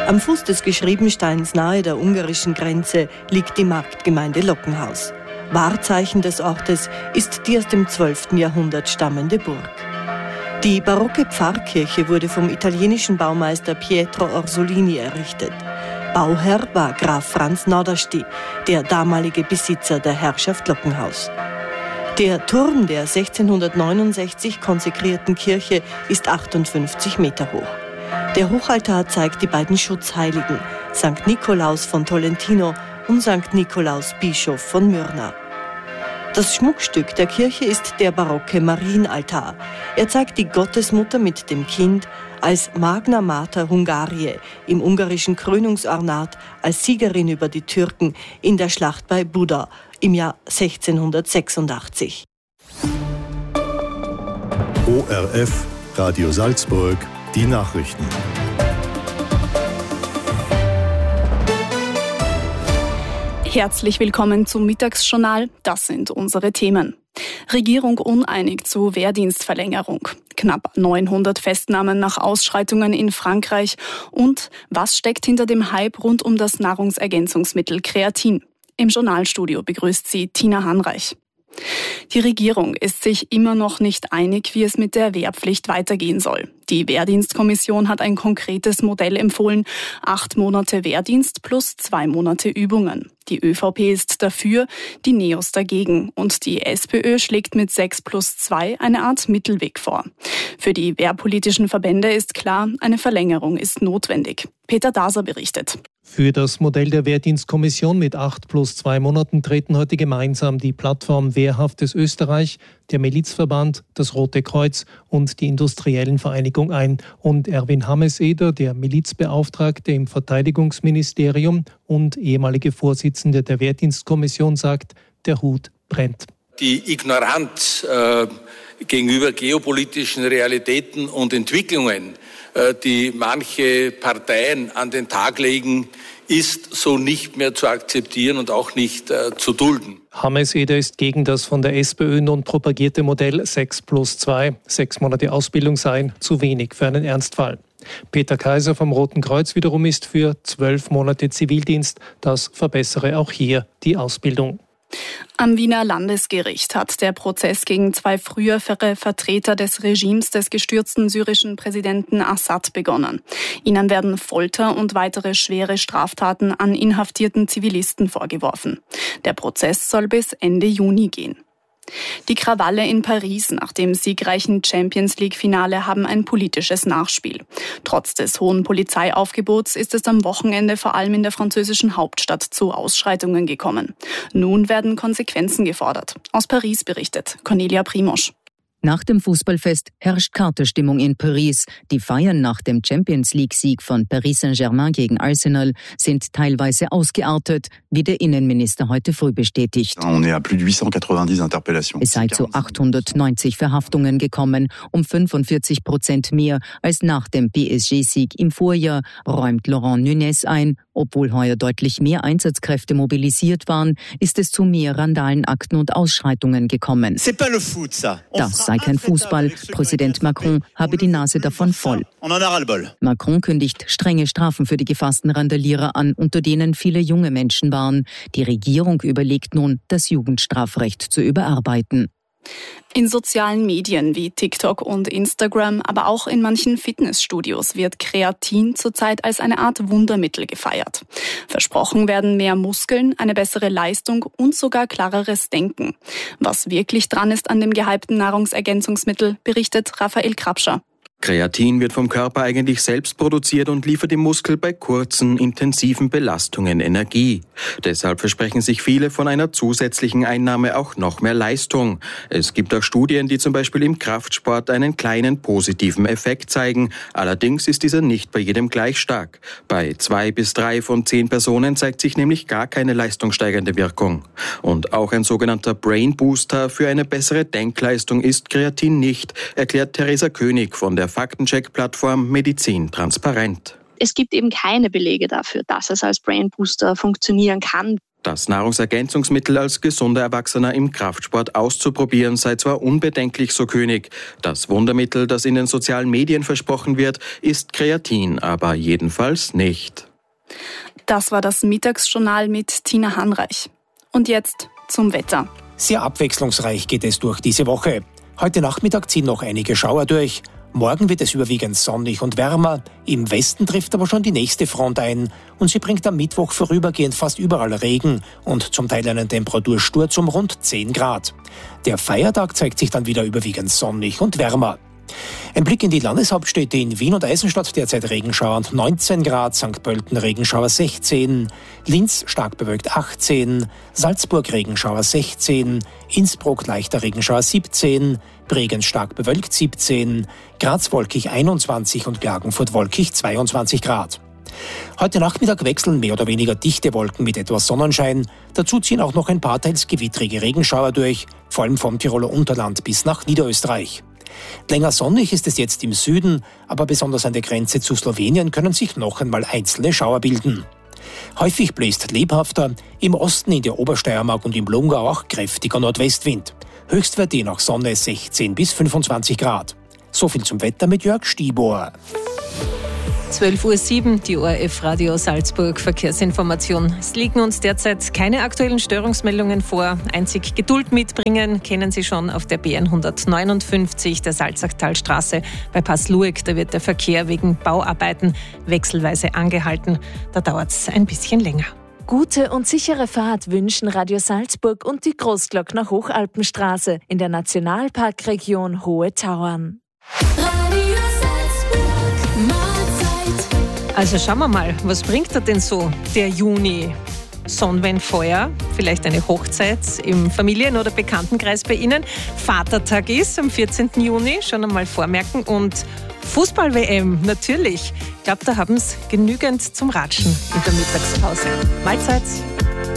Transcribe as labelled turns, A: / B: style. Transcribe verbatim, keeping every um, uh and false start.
A: Am Fuß des Geschriebensteins nahe der ungarischen Grenze liegt die Marktgemeinde Lockenhaus. Wahrzeichen des Ortes ist die aus dem zwölften Jahrhundert stammende Burg. Die barocke Pfarrkirche wurde vom italienischen Baumeister Pietro Orsolini errichtet. Bauherr war Graf Franz Nordersti, der damalige Besitzer der Herrschaft Lockenhaus. Der Turm der sechzehnhundertneunundsechzig konsekrierten Kirche ist achtundfünfzig Meter hoch. Der Hochaltar zeigt die beiden Schutzheiligen, Sankt Nikolaus von Tolentino und Sankt Nikolaus Bischof von Myrna. Das Schmuckstück der Kirche ist der barocke Marienaltar. Er zeigt die Gottesmutter mit dem Kind als Magna Mater Hungariae im ungarischen Krönungsornat als Siegerin über die Türken in der Schlacht bei Buda im Jahr sechzehnhundertsechsundachtzig.
B: O R F, Radio Salzburg, die Nachrichten.
C: Herzlich willkommen zum Mittagsjournal. Das sind unsere Themen. Regierung uneinig zu Wehrdienstverlängerung. Knapp neunhundert Festnahmen nach Ausschreitungen in Frankreich. Und was steckt hinter dem Hype rund um das Nahrungsergänzungsmittel Kreatin? Im Journalstudio begrüßt sie Tina Hanreich. Die Regierung ist sich immer noch nicht einig, wie es mit der Wehrpflicht weitergehen soll. Die Wehrdienstkommission hat ein konkretes Modell empfohlen. Acht Monate Wehrdienst plus zwei Monate Übungen. Die ÖVP ist dafür, die Neos dagegen. Und die SPÖ schlägt mit sechs plus zwei eine Art Mittelweg vor. Für die wehrpolitischen Verbände ist klar, eine Verlängerung ist notwendig. Peter Daser berichtet.
D: Für das Modell der Wehrdienstkommission mit acht plus zwei Monaten treten heute gemeinsam die Plattform Wehrhaftes Österreich, der Milizverband, das Rote Kreuz und die Industriellen Vereinigung ein. Und Erwin Hameseder, der Milizbeauftragte im Verteidigungsministerium und ehemalige Vorsitzende der Wehrdienstkommission, sagt, der Hut brennt.
E: Die Ignoranz äh, gegenüber geopolitischen Realitäten und Entwicklungen, äh, die manche Parteien an den Tag legen, ist so nicht mehr zu akzeptieren und auch nicht äh, zu dulden.
D: Hameseder ist gegen das von der SPÖ nun propagierte Modell sechs plus zwei. Sechs Monate Ausbildung seien zu wenig für einen Ernstfall. Peter Kaiser vom Roten Kreuz wiederum ist für zwölf Monate Zivildienst. Das verbessere auch hier die Ausbildung.
C: Am Wiener Landesgericht hat der Prozess gegen zwei frühere Vertreter des Regimes des gestürzten syrischen Präsidenten Assad begonnen. Ihnen werden Folter und weitere schwere Straftaten an inhaftierten Zivilisten vorgeworfen. Der Prozess soll bis Ende Juni gehen. Die Krawalle in Paris nach dem siegreichen Champions-League-Finale haben ein politisches Nachspiel. Trotz des hohen Polizeiaufgebots ist es am Wochenende vor allem in der französischen Hauptstadt zu Ausschreitungen gekommen. Nun werden Konsequenzen gefordert. Aus Paris berichtet Cornelia Primosch.
F: Nach dem Fußballfest herrscht Katerstimmung in Paris. Die Feiern nach dem Champions-League-Sieg von Paris Saint-Germain gegen Arsenal sind teilweise ausgeartet, wie der Innenminister heute früh bestätigt. Es sei zu achthundertneunzig Verhaftungen gekommen, um fünfundvierzig Prozent mehr als nach dem P S G-Sieg im Vorjahr, räumt Laurent Nunez ein. Obwohl heuer deutlich mehr Einsatzkräfte mobilisiert waren, ist es zu mehr Randalenakten und Ausschreitungen gekommen. Das sei kein Fußball. Präsident Macron habe die Nase davon voll. Macron kündigt strenge Strafen für die gefassten Randalierer an, unter denen viele junge Menschen waren. Die Regierung überlegt nun, das Jugendstrafrecht zu überarbeiten.
C: In sozialen Medien wie TikTok und Instagram, aber auch in manchen Fitnessstudios wird Kreatin zurzeit als eine Art Wundermittel gefeiert. Versprochen werden mehr Muskeln, eine bessere Leistung und sogar klareres Denken. Was wirklich dran ist an dem gehypten Nahrungsergänzungsmittel, berichtet Raphael Krapscher.
G: Kreatin wird vom Körper eigentlich selbst produziert und liefert dem Muskel bei kurzen, intensiven Belastungen Energie. Deshalb versprechen sich viele von einer zusätzlichen Einnahme auch noch mehr Leistung. Es gibt auch Studien, die zum Beispiel im Kraftsport einen kleinen positiven Effekt zeigen. Allerdings ist dieser nicht bei jedem gleich stark. Bei zwei bis drei von zehn Personen zeigt sich nämlich gar keine leistungssteigernde Wirkung. Und auch ein sogenannter Brain Booster für eine bessere Denkleistung ist Kreatin nicht, erklärt Theresa König von der Faktencheck-Plattform Medizin transparent.
H: Es gibt eben keine Belege dafür, dass es als Brain Booster funktionieren kann.
G: Das Nahrungsergänzungsmittel als gesunder Erwachsener im Kraftsport auszuprobieren sei zwar unbedenklich, so König. Das Wundermittel, das in den sozialen Medien versprochen wird, ist Kreatin, aber jedenfalls nicht.
C: Das war das Mittagsjournal mit Tina Hanreich. Und jetzt zum Wetter.
H: Sehr abwechslungsreich geht es durch diese Woche. Heute Nachmittag ziehen noch einige Schauer durch. Morgen wird es überwiegend sonnig und wärmer. Im Westen trifft aber schon die nächste Front ein und sie bringt am Mittwoch vorübergehend fast überall Regen und zum Teil einen Temperatursturz um rund zehn Grad. Der Feiertag zeigt sich dann wieder überwiegend sonnig und wärmer. Ein Blick in die Landeshauptstädte. In Wien und Eisenstadt derzeit Regenschauer und neunzehn Grad, Sankt Pölten Regenschauer sechzehn, Linz stark bewölkt achtzehn, Salzburg Regenschauer sechzehn, Innsbruck leichter Regenschauer siebzehn, Bregenz stark bewölkt siebzehn, Graz wolkig einundzwanzig und Klagenfurt wolkig zweiundzwanzig Grad. Heute Nachmittag wechseln mehr oder weniger dichte Wolken mit etwas Sonnenschein. Dazu ziehen auch noch ein paar teils gewittrige Regenschauer durch, vor allem vom Tiroler Unterland bis nach Niederösterreich. Länger sonnig ist es jetzt im Süden, aber besonders an der Grenze zu Slowenien können sich noch einmal einzelne Schauer bilden. Häufig bläst lebhafter, im Osten in der Obersteiermark und im Lungau auch kräftiger Nordwestwind. Höchstwert je nach Sonne sechzehn bis fünfundzwanzig Grad. So viel zum Wetter mit Jörg Stibor.
I: zwölf Uhr sieben, die O R F Radio Salzburg Verkehrsinformation. Es liegen uns derzeit keine aktuellen Störungsmeldungen vor. Einzig Geduld mitbringen kennen Sie schon auf der B hundertneunundfünfzig, der Salzachtalstraße bei Passlueck. Da wird der Verkehr wegen Bauarbeiten wechselweise angehalten. Da dauert es ein bisschen länger.
J: Gute und sichere Fahrt wünschen Radio Salzburg und die Großglockner Hochalpenstraße in der Nationalparkregion Hohe Tauern.
I: Radio Salzburg, Mahlzeit. Also schauen wir mal, was bringt er denn so, der Juni? Sonne, Wind, Feuer, vielleicht eine Hochzeit im Familien- oder Bekanntenkreis bei Ihnen. Vatertag ist am vierzehnten Juni, schon einmal vormerken. Und Fußball-W M, natürlich. Ich glaube, da haben Sie genügend zum Ratschen in der Mittagspause. Mahlzeit.